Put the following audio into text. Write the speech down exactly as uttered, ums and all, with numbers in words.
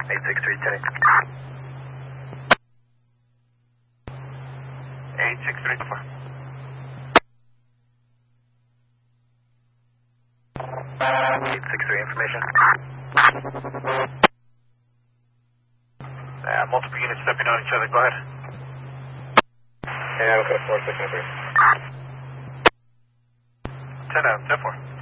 eight six three, ten. eight six three, four. eight six three, information. Uh, multiple units stepping on each other, go ahead. Yeah, okay, four six three. ten out, ten four.